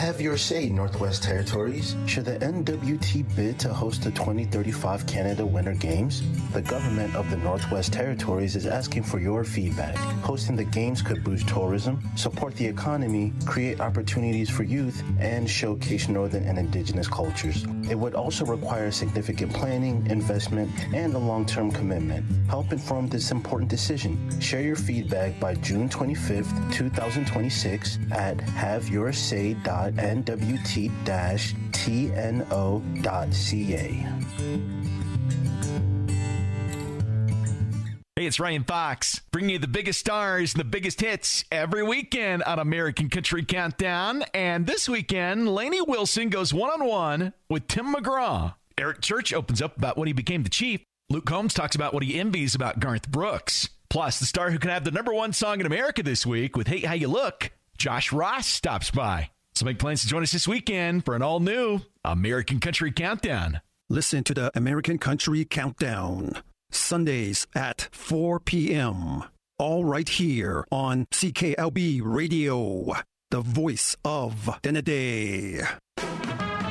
Have your say, Northwest Territories. Should the NWT bid to host the 2035 Canada Winter Games? The government of the Northwest Territories is asking for your feedback. Hosting the Games could boost tourism, support the economy, create opportunities for youth, and showcase Northern and Indigenous cultures. It would also require significant planning, investment, and a long-term commitment. Help inform this important decision. Share your feedback by June 25th, 2026 at haveyoursay.nwt-tno.ca. Hey, it's Ryan Fox, bringing you the biggest stars and the biggest hits every weekend on American Country Countdown. And this weekend, Lainey Wilson goes one-on-one with Tim McGraw. Eric Church opens up about when he became the Chief. Luke Combs talks about what he envies about Garth Brooks. Plus, the star who can have the #1 song in America this week with Hey How You Look, Josh Ross stops by. So make plans to join us this weekend for an all-new American Country Countdown. Listen to the American Country Countdown, Sundays at 4 p.m. All right here on CKLB Radio, the voice of Denede.